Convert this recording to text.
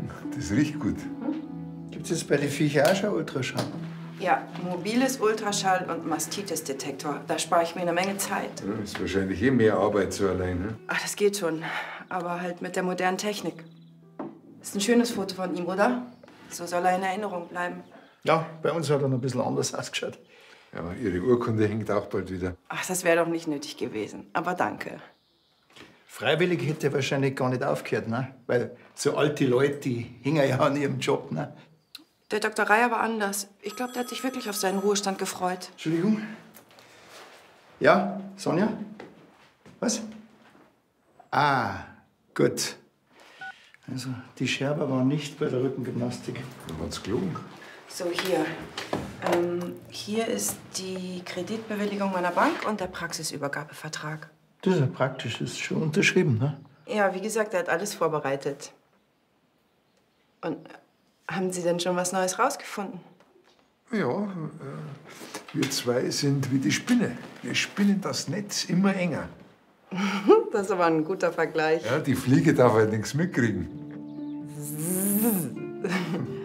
Das riecht gut. Gibt es bei den Viecher auch schon Ultraschall? Ja, mobiles Ultraschall und Mastitis-Detektor. Da spare ich mir eine Menge Zeit. Ja, ist wahrscheinlich mehr Arbeit so allein. Ne? Ach, das geht schon. Aber halt mit der modernen Technik. Ist ein schönes Foto von ihm, oder? So soll er in Erinnerung bleiben. Ja, bei uns hat er noch ein bisschen anders ausgeschaut. Ja, Ihre Urkunde hängt auch bald wieder. Ach, das wäre doch nicht nötig gewesen. Aber danke. Freiwillig hätte er wahrscheinlich gar nicht aufgehört, ne? Weil so alte Leute, die hängen ja an ihrem Job, ne? Der Dr. Reier war anders. Ich glaube, der hat sich wirklich auf seinen Ruhestand gefreut. Entschuldigung. Ja, Sonja? Was? Ah, gut. Also, die Scherber war nicht bei der Rückengymnastik. Dann hat's gelogen. So, hier. Hier ist die Kreditbewilligung meiner Bank und der Praxisübergabevertrag. Das ist ja praktisch, das ist schon unterschrieben, ne? Ja, wie gesagt, er hat alles vorbereitet. Und haben Sie denn schon was Neues rausgefunden? Ja, wir zwei sind wie die Spinne. Wir spinnen das Netz immer enger. Das ist aber ein guter Vergleich. Ja, die Fliege darf halt nichts mitkriegen.